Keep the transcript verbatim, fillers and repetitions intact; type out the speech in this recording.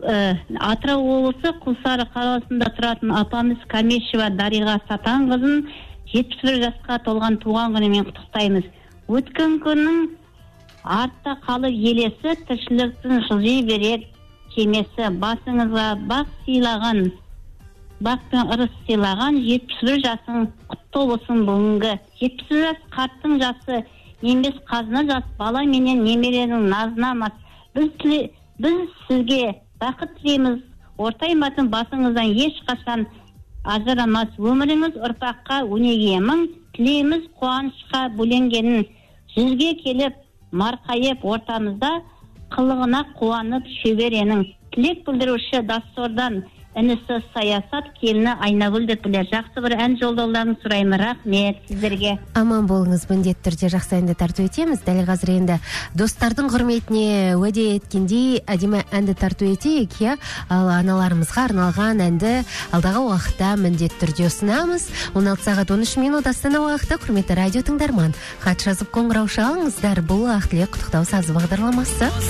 Атырау облысы Құлсары қаласында тұратын апамыз Камешева Дариға Сатанқызын жетпіс бір жасқа толған туған күнімен құттықтаймыз. Өткен күннің артта қалып елесі, тіршіліктің жылжи берер кемесі. Басыңызға бақ сыйлаған, бақ пен ырыс сыйлаған жетпіс бір жасың құтты болсын бүгінгі. жетпіс бір жас қарттың жасы, немес қазына жас, бала менен немеренің назына мас. Біз, біз сізге бақыт тілейміз, ортайматын басыңыздан ешқашан ажырамас. Өміріңіз ұрпаққа өнеге мың, тілейміз қуанышқа бөленгенін. Жүзге келіп, марқайып ортамызда, қылығына қуанып шөберенің. Тілек білдіруші Дассордан інісі Саясат келіні Айнагүл деп білер. Жақсы бір ән жолдауларын сұраймын. Рахмет сіздерге. Аман болыңыз, міндетті түрде жақсы әнді тарту етеміз. Дәл қазір енді достардың құрметіне уәде еткендей әдемі әнді тарту етейік, иә. Ал аналарымызға арналған әнді алдағы уақытта міндетті түрде ұсынамыз. он алты сағат он үш минут Астана уақыты. Құрметті радио тыңдарман, хат жазып қоңырау шалыңыздар. Бұл ақтілек құттықтау сазы бағдарламасы.